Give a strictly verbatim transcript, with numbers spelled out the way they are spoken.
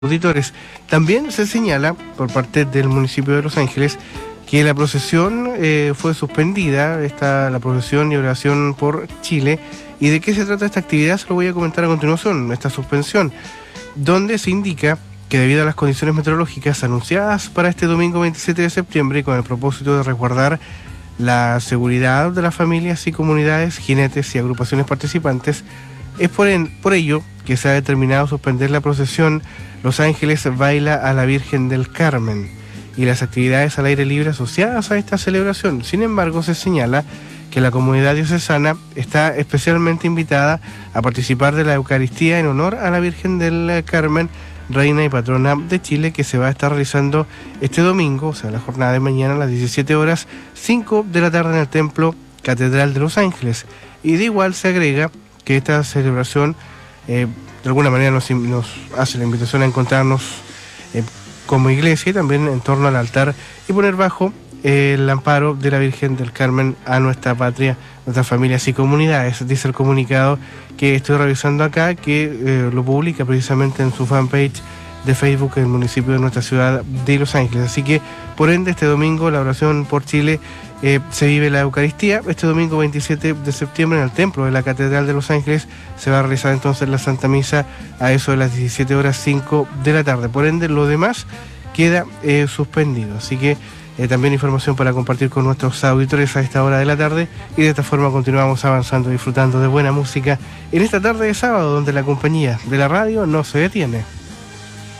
auditores. También se señala por parte del municipio de Los Ángeles que la procesión eh, fue suspendida, esta, la procesión y oración por Chile. ¿Y de qué se trata esta actividad? Se lo voy a comentar a continuación, esta suspensión, donde se indica que debido a las condiciones meteorológicas anunciadas para este domingo veintisiete de septiembre, con el propósito de resguardar la seguridad de las familias y comunidades, jinetes y agrupaciones participantes, es por, en, por ello que se ha determinado suspender la procesión Los Ángeles Baila a la Virgen del Carmen y las actividades al aire libre asociadas a esta celebración. Sin embargo, se señala que la comunidad diocesana está especialmente invitada a participar de la Eucaristía en honor a la Virgen del Carmen, reina y patrona de Chile, que se va a estar realizando este domingo, o sea, la jornada de mañana a las diecisiete horas, cinco de la tarde en el Templo Catedral de Los Ángeles. Y de igual se agrega que esta celebración eh, de alguna manera nos, nos hace la invitación a encontrarnos eh, como iglesia y también en torno al altar y poner bajo eh, el amparo de la Virgen del Carmen a nuestra patria, nuestras familias y comunidades. Dice el comunicado que estoy revisando acá, que eh, lo publica precisamente en su fanpage de Facebook el municipio de nuestra ciudad de Los Ángeles. Así que, por ende, este domingo la oración por Chile eh, se vive la Eucaristía. Este domingo veintisiete de septiembre en el templo de la Catedral de Los Ángeles se va a realizar entonces la Santa Misa a eso de las diecisiete horas cinco de la tarde. Por ende, lo demás queda eh, suspendido. Así que eh, también información para compartir con nuestros auditores a esta hora de la tarde, y de esta forma continuamos avanzando, disfrutando de buena música en esta tarde de sábado, donde la compañía de la radio no se detiene.